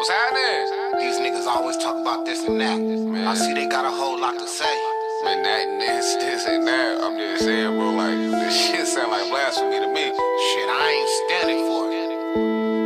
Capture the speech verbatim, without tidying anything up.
What's happening? These niggas always talk about this and that. Man. I see they got a whole lot to say. Man, that, this, this, and that. I'm just saying, bro.